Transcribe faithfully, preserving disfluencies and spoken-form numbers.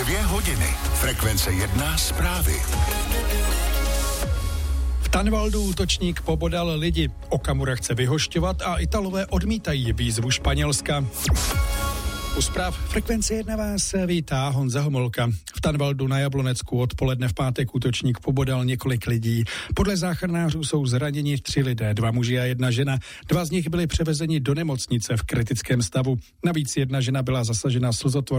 Dvě hodiny. Frekvence jedna zprávy. V Tanvaldu útočník pobodal lidi. Okamura chce vyhošťovat a Italové odmítají výzvu Španělska. U zpráv Frekvence jedna vás vítá Honza Homolka. V Tanvaldu na Jablonecku odpoledne v pátek útočník pobodal několik lidí. Podle záchranářů jsou zraněni tři lidé, dva muži a jedna žena. Dva z nich byli převezeni do nemocnice v kritickém stavu. Navíc jedna žena byla zasažena slzotvorem